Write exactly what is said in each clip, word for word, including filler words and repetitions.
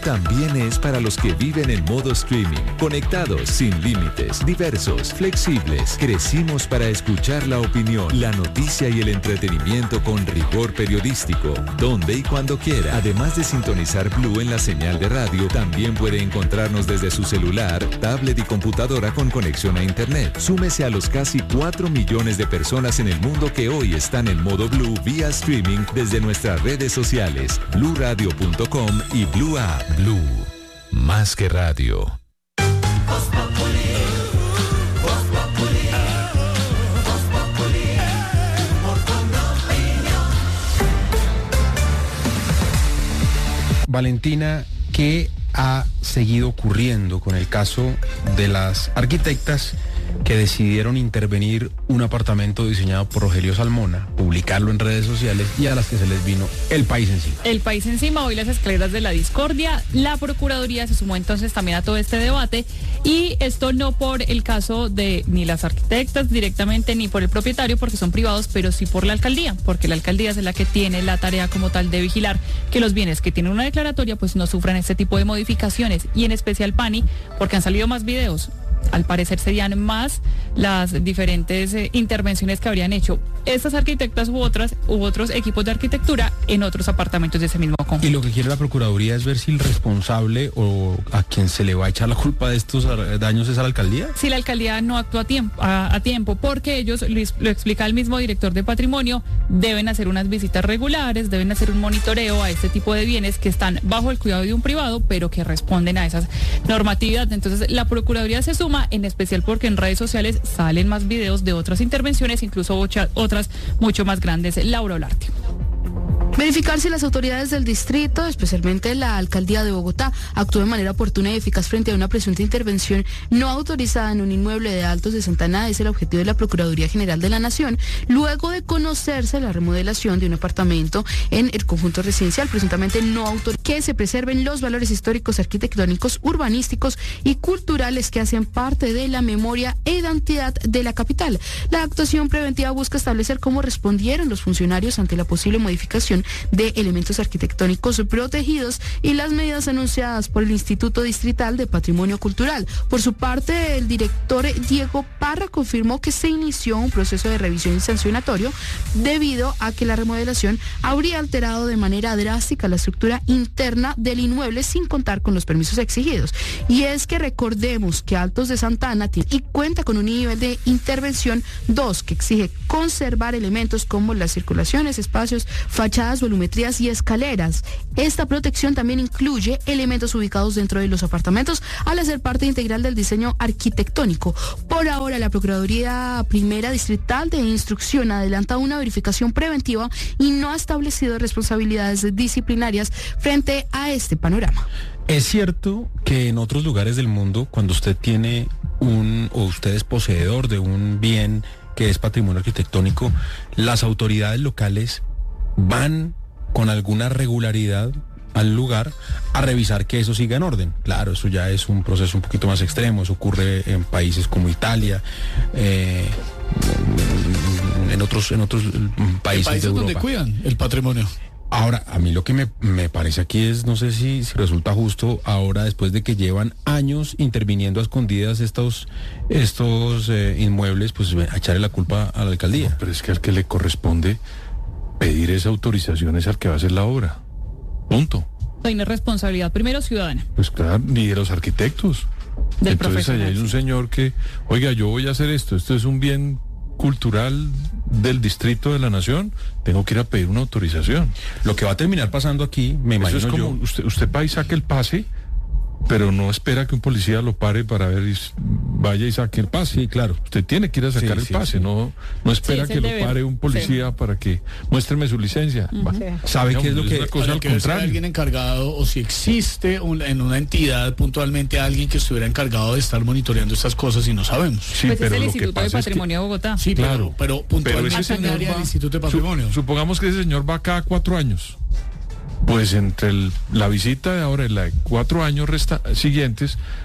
también es para los que viven en modo streaming, conectados, sin límites, diversos, flexibles. Crecimos para escuchar la opinión, la noticia y el entretenimiento con rigor periodístico, donde y cuando quiera. Además de sintonizar Blue en la señal de radio, también puede encontrarnos desde su celular, tablet y computadora con conexión a internet. Súmese a los casi cuatro millones de personas en el mundo que hoy están en modo Blue vía streaming desde nuestras redes sociales, blue radio punto com y Blue App. Blue, más que radio. Valentina, ¿qué ha seguido ocurriendo con el caso de las arquitectas que decidieron intervenir un apartamento diseñado por Rogelio Salmona, publicarlo en redes sociales y a las que se les vino el país encima? El país encima, hoy las escaleras de la discordia. La Procuraduría se sumó entonces también a todo este debate, y esto no por el caso de ni las arquitectas directamente ni por el propietario, porque son privados, pero sí por la alcaldía, porque la alcaldía es la que tiene la tarea como tal de vigilar que los bienes que tienen una declaratoria pues no sufran este tipo de modificaciones, y en especial Pani, porque han salido más videos. Al parecer serían más las diferentes eh, intervenciones que habrían hecho estas arquitectas u otras u otros equipos de arquitectura en otros apartamentos de ese mismo conjunto. Y lo que quiere la Procuraduría es ver si el responsable o a quien se le va a echar la culpa de estos daños es a la alcaldía. Si la alcaldía no actúa a tiempo, a, a tiempo porque ellos, lo, lo explica el mismo director de patrimonio, deben hacer unas visitas regulares, deben hacer un monitoreo a este tipo de bienes que están bajo el cuidado de un privado, pero que responden a esas normatividades. Entonces la Procuraduría se suma, en especial porque en redes sociales salen más videos de otras intervenciones, incluso ocha, otras mucho más grandes. Laura Olarte. Verificar si las autoridades del distrito, especialmente la alcaldía de Bogotá, actúa de manera oportuna y eficaz frente a una presunta intervención no autorizada en un inmueble de Altos de Santa Ana es el objetivo de la Procuraduría General de la Nación, luego de conocerse la remodelación de un apartamento en el conjunto residencial presuntamente no autorizado, que se preserven los valores históricos, arquitectónicos, urbanísticos y culturales que hacen parte de la memoria e identidad de la capital. La actuación preventiva busca establecer cómo respondieron los funcionarios ante la posible modificación de elementos arquitectónicos protegidos y las medidas anunciadas por el Instituto Distrital de Patrimonio Cultural. Por su parte, el director Diego Parra confirmó que se inició un proceso de revisión y sancionatorio debido a que la remodelación habría alterado de manera drástica la estructura interna del inmueble sin contar con los permisos exigidos. Y es que recordemos que Altos de Santa Ana tiene y cuenta con un nivel de intervención dos que exige conservar elementos como las circulaciones, espacios, fachadas, volumetrías y escaleras. Esta protección también incluye elementos ubicados dentro de los apartamentos al hacer parte integral del diseño arquitectónico. Por ahora, la Procuraduría Primera Distrital de Instrucción adelanta una verificación preventiva y no ha establecido responsabilidades disciplinarias frente a este panorama. Es cierto que en otros lugares del mundo, cuando usted tiene un, o usted es poseedor de un bien que es patrimonio arquitectónico, las autoridades locales van con alguna regularidad al lugar a revisar que eso siga en orden. Claro, eso ya es un proceso un poquito más extremo, eso ocurre en países como Italia, eh, en otros en otros países, países de Europa. Donde cuidan el patrimonio. Ahora, a mí lo que me, me parece aquí es, no sé si, si resulta justo ahora, después de que llevan años interviniendo a escondidas estos, estos eh, inmuebles, pues a echarle la culpa a la alcaldía. No, pero es que al que le corresponde pedir esa autorización es al que va a hacer la obra. Punto. Tiene responsabilidad primero ciudadana. Pues claro, ni de los arquitectos. Del Entonces allá hay un señor que, oiga, yo voy a hacer esto, esto es un bien cultural del distrito de la nación, tengo que ir a pedir una autorización. Lo que va a terminar pasando aquí, me imagino Eso es como, yo... usted, usted va y saque el pase, pero no espera que un policía lo pare para ver y vaya y saque el pase. Sí, claro. Usted tiene que ir a sacar sí, el sí, pase, sí. no no espera sí, que lo deber. pare un policía sí. para que muéstreme su licencia. Uh-huh. Sí. ¿Sabe Digamos, qué es lo que...? una cosa al que ver si hay contrario. alguien encargado o si existe un, en una entidad puntualmente alguien que estuviera encargado de estar monitoreando estas cosas y no sabemos. Sí, pues pero es el lo que Instituto de pasa Patrimonio es que, de Bogotá. Sí, claro, pero, pero puntualmente pero ese en el señor área va, del Instituto de Patrimonio. Su, supongamos que ese señor va cada cuatro años. Pues entre el, la visita de ahora y la de cuatro años resta, siguientes,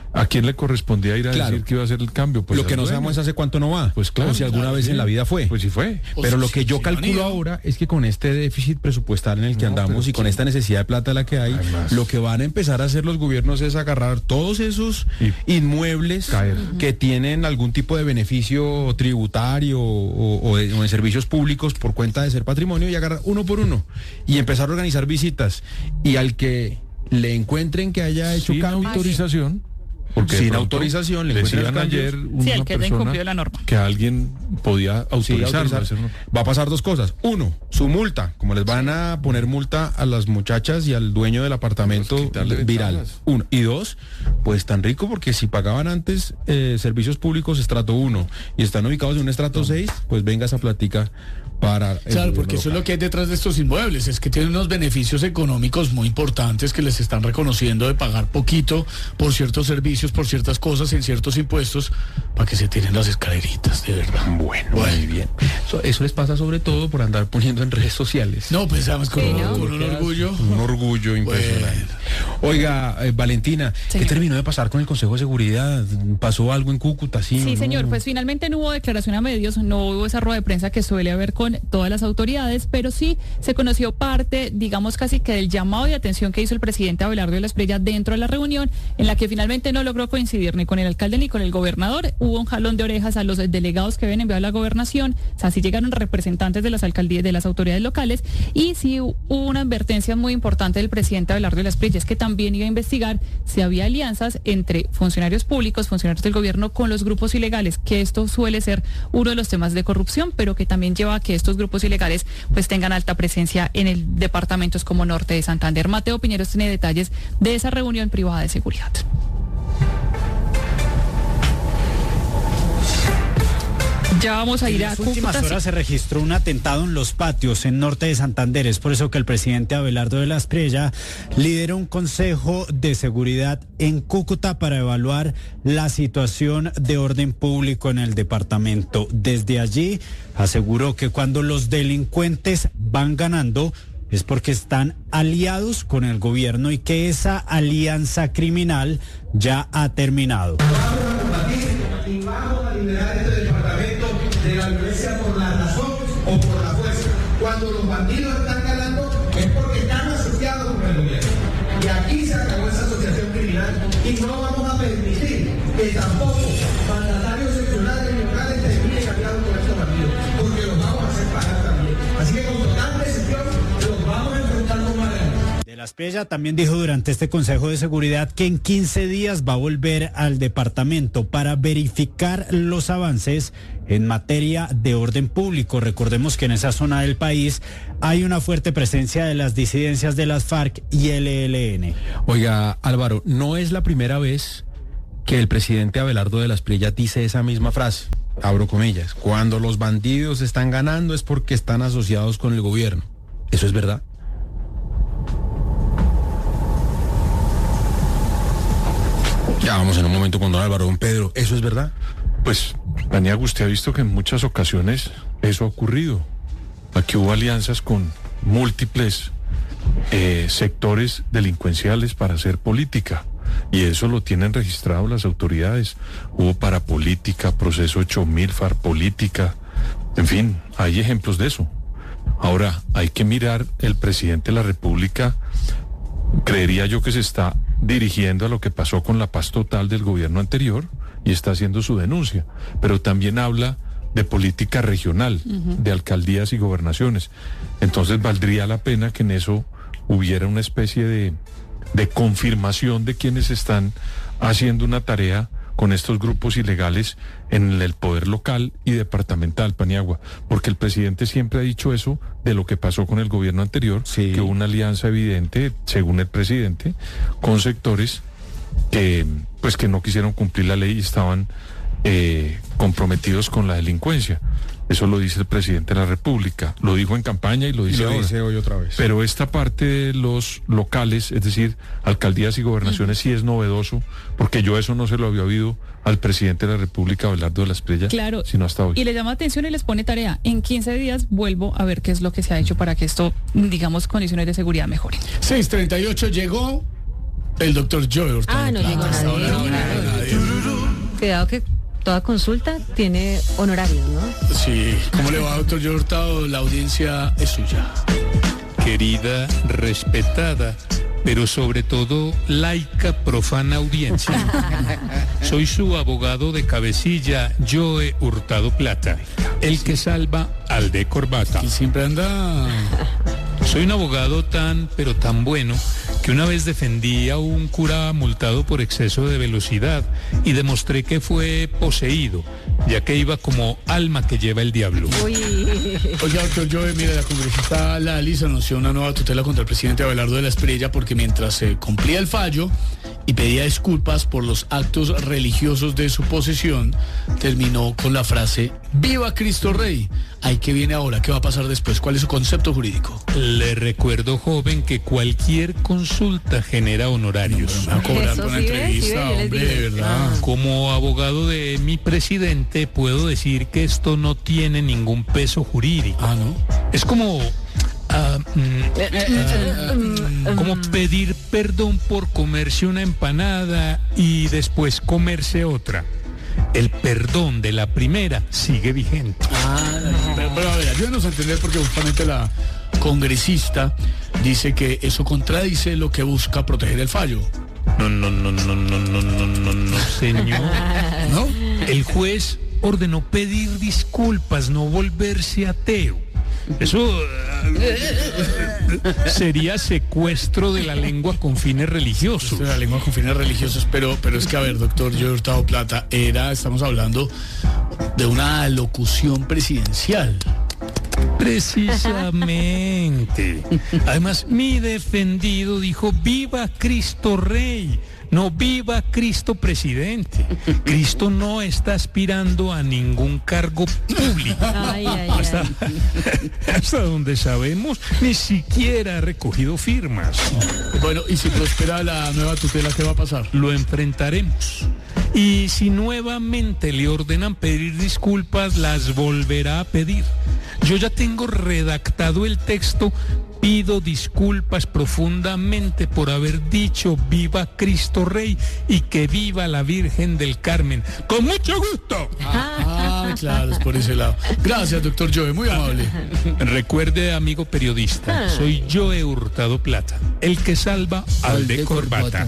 ¿A quién le correspondía ir a Claro. decir que iba a hacer el cambio? Pues lo que al no dueño. sabemos es hace cuánto no va. Pues claro. O si alguna Claro, vez sí. en la vida fue. Pues sí fue. O Pero si- lo que yo si no han calculo ido. ahora es que con este déficit presupuestal en el que No, andamos pero y con ¿quién? esta necesidad de plata la que hay, Además. lo que van a empezar a hacer los gobiernos es agarrar todos esos Y inmuebles caer. que tienen algún tipo de beneficio tributario o, o de, o de servicios públicos por cuenta de ser patrimonio y agarrar uno por uno y empezar a organizar visitas. Y al que le encuentren que haya hecho Sin cambios, autorización. Porque de Sin pronto autorización, le encuentran decían cambios. ayer una Sí, el que haya persona incumplido la norma. que alguien podía Sí, autorizarlo. autorizar. hacer una- Va a pasar dos cosas. Uno, su multa, como les van a poner multa a las muchachas y al dueño del apartamento Pues quitarle viral. ventajas. Uno. Y dos, pues tan rico porque si pagaban antes eh, servicios públicos estrato uno y están ubicados en un estrato seis, pues venga esa platica para... el Claro, gobierno porque eso es local. lo que hay detrás de estos inmuebles, es que tienen unos beneficios económicos muy importantes que les están reconociendo de pagar poquito por ciertos servicios, por ciertas cosas, en ciertos impuestos, para que se tiren las escaleritas, de verdad. Bueno, Bueno. muy bien. Eso, eso les pasa sobre todo por andar poniendo en redes sociales. No, pues además con, Sí, un- ¿no? con un orgullo. Un orgullo impresionante. Oiga, eh, Valentina, ¿qué Señor. terminó de pasar con el Consejo de Seguridad? ¿Pasó algo en Cúcuta? Sí, Sí, ¿no? señor, pues finalmente no hubo declaración a medios, no hubo esa rueda de prensa que suele haber con todas las autoridades, pero sí se conoció parte, digamos casi que del llamado de atención que hizo el presidente Abelardo de la Espriella dentro de la reunión, en la que finalmente no logró coincidir ni con el alcalde ni con el gobernador. Hubo un jalón de orejas a los delegados que habían enviado a la gobernación, o sea, sí llegaron representantes de las alcaldías, de las autoridades locales, y sí hubo una advertencia muy importante del presidente Abelardo de la Espriella, es que también iba a investigar si había alianzas entre funcionarios públicos, funcionarios del gobierno con los grupos ilegales, que esto suele ser uno de los temas de corrupción, pero que también lleva a que estos grupos ilegales pues tengan alta presencia en el departamentos como Norte de Santander. Mateo Piñeros tiene detalles de esa reunión privada de seguridad. Ya vamos a En ir a las últimas Cúcuta. horas se registró un atentado en Los Patios, en Norte de Santander. Es por eso que el presidente Abelardo de la Espriella lideró un consejo de seguridad en Cúcuta para evaluar la situación de orden público en el departamento. Desde allí aseguró que cuando los delincuentes van ganando es porque están aliados con el gobierno y que esa alianza criminal ya ha terminado. Y vamos a liberar este departamento de la violencia por la razón o por la fuerza. Cuando los bandidos están ganando es porque están asociados con el gobierno. Y aquí se acabó esa asociación criminal y no vamos a permitir que tampoco mandatarios seccionales y locales terminen aliados con estos bandidos, porque los vamos a hacer pagar también. Así que con total decisión los vamos a enfrentar con más ganas. De la Espriella también dijo durante este Consejo de Seguridad que en quince días va a volver al departamento para verificar los avances en materia de orden público. Recordemos que en esa zona del país hay una fuerte presencia de las disidencias de las FARC y el E L N. Oiga, Álvaro, no es la primera vez que el presidente Abelardo de la Espriella dice esa misma frase, abro comillas, cuando los bandidos están ganando es porque están asociados con el gobierno. ¿Eso es verdad? Ya vamos en un momento con don Álvaro. Don Pedro, ¿eso es verdad? Pues, Paniagua, usted ha visto que en muchas ocasiones eso ha ocurrido. Aquí hubo alianzas con múltiples eh, sectores delincuenciales para hacer política. Y eso lo tienen registrado las autoridades. Hubo parapolítica, proceso ocho mil, farpolítica. En fin, hay ejemplos de eso. Ahora, hay que mirar el presidente de la República. Creería yo que se está dirigiendo a lo que pasó con la paz total del gobierno anterior y está haciendo su denuncia, pero también habla de política regional, uh-huh. de alcaldías y gobernaciones. Entonces valdría la pena que en eso hubiera una especie de, de confirmación de quienes están haciendo una tarea con estos grupos ilegales en el poder local y departamental, Paniagua, porque el presidente siempre ha dicho eso de lo que pasó con el gobierno anterior, sí. que hubo una alianza evidente, según el presidente, con sectores que pues que no quisieron cumplir la ley y estaban eh, comprometidos con la delincuencia. Eso lo dice el presidente de la República, lo dijo en campaña y lo dice y lo ahora. dice hoy otra vez. Pero esta parte de los locales, es decir, alcaldías y gobernaciones, uh-huh. sí es novedoso, porque yo eso no se lo había oído al presidente de la República, Abelardo de la Espriella, claro, sino hasta hoy. Y le llama atención y les pone tarea. En quince días vuelvo a ver qué es lo que se ha hecho para que esto, digamos, condiciones de seguridad mejoren. seis treinta y ocho llegó El doctor Joe Hurtado. Ah, no llegó Hasta ahora no nadie. llegó nadie. Cuidado que toda consulta tiene honorarios, ¿no? Sí, ¿cómo le va, doctor Joe Hurtado? La audiencia es suya. Querida, respetada, pero sobre todo laica, profana audiencia. Soy su abogado de cabecilla, Joe Hurtado Plata, el que salva al de corbata. Y siempre anda... Soy un abogado tan, pero tan bueno, que una vez defendí a un cura multado por exceso de velocidad y demostré que fue poseído, ya que iba como alma que lleva el diablo. Uy. Oiga, doctor Joe, mire, la congresista Lalis anunció una nueva tutela contra el presidente Abelardo de la Espriella porque mientras se cumplía el fallo y pedía disculpas por los actos religiosos de su posesión, terminó con la frase ¡Viva Cristo Rey! ¿Ahí qué viene ahora? ¿Qué va a pasar después? ¿Cuál es su concepto jurídico? Le recuerdo, joven, que cualquier consulta genera honorarios. Me va a cobrar Eso por una sí ve, sí ve, entrevista, yo les hombre, dije. de verdad. Como abogado de mi presidente, puedo decir que esto no tiene ningún peso jurídico. Ah, ¿no? Es como... ah, mm, ah, como pedir perdón por comerse una empanada y después comerse otra. El perdón de la primera sigue vigente. Ah, pero, pero a ver, ayúdenos a entender porque justamente la congresista dice que eso contradice lo que busca proteger el fallo. No, no, no, no, no, no, no, no, no, señor. ¿No? El juez ordenó pedir disculpas, no volverse ateo. Eso eh, sería secuestro de la lengua con fines religiosos. Esto de la lengua con fines religiosos, pero, pero es que, a ver, doctor Joe Hurtado Plata, era, estamos hablando de una alocución presidencial. Precisamente. Además, mi defendido dijo, ¡viva Cristo Rey! No, viva Cristo Presidente. Cristo no está aspirando a ningún cargo público. Ay, ay, Hasta, ay. hasta donde sabemos, ni siquiera ha recogido firmas. Bueno, y si prospera la nueva tutela, ¿qué va a pasar? Lo enfrentaremos. Y si nuevamente le ordenan pedir disculpas, las volverá a pedir. Yo ya tengo redactado el texto. Pido disculpas profundamente por haber dicho viva Cristo Rey y que viva la Virgen del Carmen. ¡Con mucho gusto! Ah, claro, es por ese lado. Gracias, doctor Joe, muy amable. Recuerde, amigo periodista, soy Joe Hurtado Plata, el que salva al de corbata.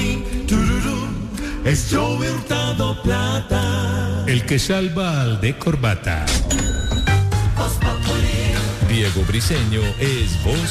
Es Joe Hurtado Plata. El que salva al de corbata. Diego Briseño es voz